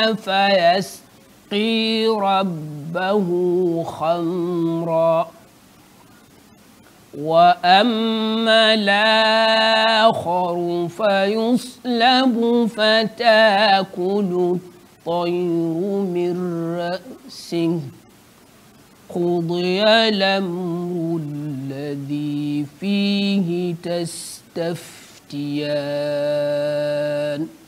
فيسقي ربه خمرا وأما الآخر فيصلب فتأكل الطير من رأسه قضي الأمر الذي فيه تستفتيان